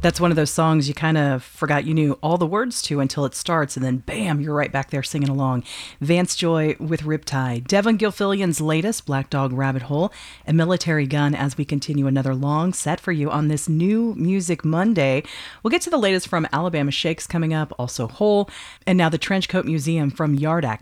That's one of those songs you kind of forgot you knew all the words to until it starts, and then bam, you're right back there singing along. Vance Joy with Riptide, Devon Gilfillian's latest, Black Dog Rabbit Hole, and Military Gun as we continue another long set for you on this new Music Monday. We'll get to the latest from Alabama Shakes coming up, also Hole, and now the Trenchcoat Museum from Yard Act.